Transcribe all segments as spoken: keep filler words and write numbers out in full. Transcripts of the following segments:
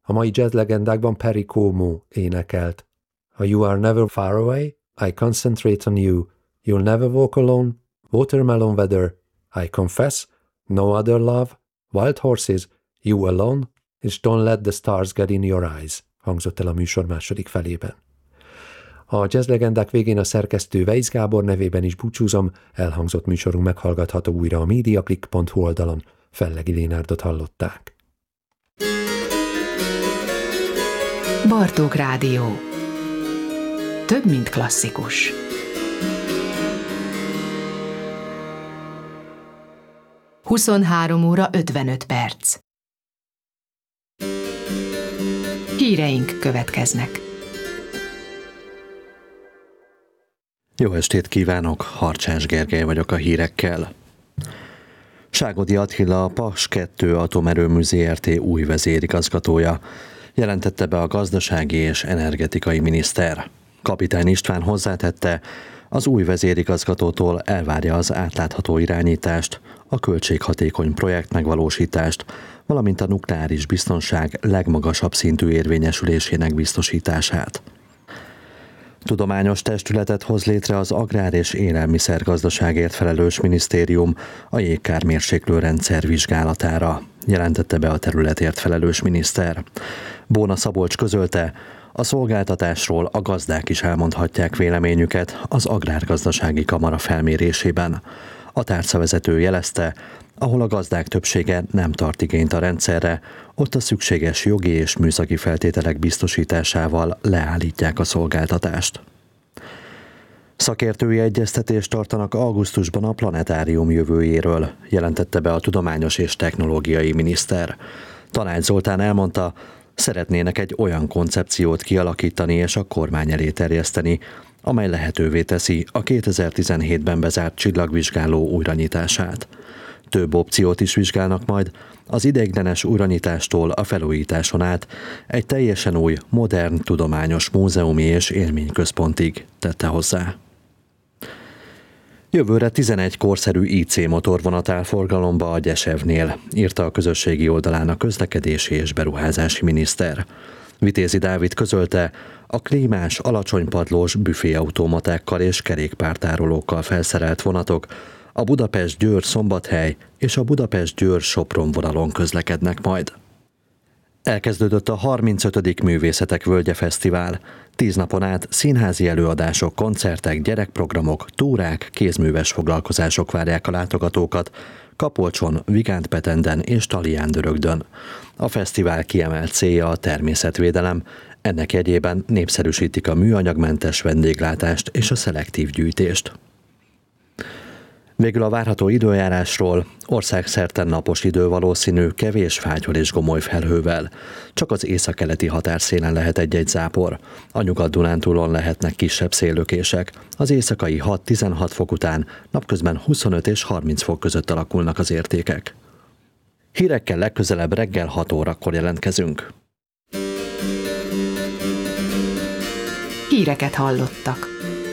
A mai jazz legendákban Perry Como énekelt. A You Are Never Far Away, I Concentrate on You, You'll Never Walk Alone, Watermelon Weather, I Confess, No Other Love, Wild Horses, You Alone, és Don't Let the Stars Get in Your Eyes hangzott el a műsor második felében. A jazz legendák végén a szerkesztő Weisz Gábor nevében is búcsúzom, elhangzott műsorunk meghallgatható újra a mediaclick pont hu oldalon. Fellegi Lénárdot hallották. Bartók Rádió. Több, mint klasszikus. huszonhárom óra ötvenöt perc. Híreink következnek. Jó estét kívánok, Harcsás Gergely vagyok a hírekkel. Ságodi Attila, a Paks kettő Atomerőmű Zrt. Új vezérigazgatója, jelentette be a gazdasági és energetikai miniszter. Kapitány István hozzátette, az új vezérigazgatótól elvárja az átlátható irányítást, a költséghatékony projekt megvalósítást, valamint a nukleáris biztonság legmagasabb szintű érvényesülésének biztosítását. Tudományos testületet hoz létre az Agrár- és Élelmiszergazdaságért felelős minisztérium a jégkármérséklő rendszer vizsgálatára, jelentette be a területért felelős miniszter. Bóna Szabolcs közölte, a szolgáltatásról a gazdák is elmondhatják véleményüket az Agrárgazdasági Kamara felmérésében. A tárcavezető jelezte, ahol a gazdák többsége nem tart igényt a rendszerre, ott a szükséges jogi és műszaki feltételek biztosításával leállítják a szolgáltatást. Szakértői egyeztetést tartanak augusztusban a planetárium jövőjéről, jelentette be a tudományos és technológiai miniszter. Tanács Zoltán elmondta, szeretnének egy olyan koncepciót kialakítani és a kormány elé terjeszteni, amely lehetővé teszi a kétezer-tizenhétben bezárt csillagvizsgáló újranyitását. Több opciót is vizsgálnak majd, az ideiglenes újranyitástól a felújításon át egy teljesen új, modern, tudományos múzeumi és élményközpontig, tette hozzá. Jövőre tizenegy korszerű i cé motorvonat áll forgalomba a Gyesevnél, írta a közösségi oldalán a közlekedési és beruházási miniszter. Vitézi Dávid közölte, a klímás, alacsonypadlós büféautomatákkal és kerékpártárolókkal felszerelt vonatok a Budapest-Győr-Szombathely és a Budapest-Győr-Sopron vonalon közlekednek majd. Elkezdődött a harmincötödik Művészetek Völgye Fesztivál. Tíz napon át színházi előadások, koncertek, gyerekprogramok, túrák, kézműves foglalkozások várják a látogatókat Kapolcson, Vigántpetenden és Talián-Dörögdön. A fesztivál kiemelt célja a természetvédelem, ennek jegyében népszerűsítik a műanyagmentes vendéglátást és a szelektív gyűjtést. Végül a várható időjárásról: országszerte napos idő valószínű, kevés fátyol és gomoly felhővel. Csak az északkeleti határszélen lehet egy-egy zápor. A Nyugat-Dunántúlon lehetnek kisebb széllökések. Az éjszakai hat-tizenhat fok után napközben huszonöt és harminc fok között alakulnak az értékek. Hírekkel legközelebb reggel hat órakor jelentkezünk. Híreket hallottak.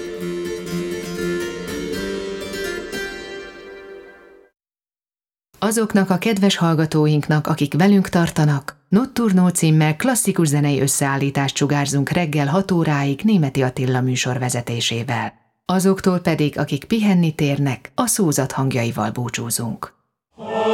Azoknak a kedves hallgatóinknak, akik velünk tartanak, Notturno címmel klasszikus zenei összeállítást sugárzunk reggel hat óráig Németi Attila műsor vezetésével. Azoktól pedig, akik pihenni térnek, a szózat hangjaival búcsúzunk.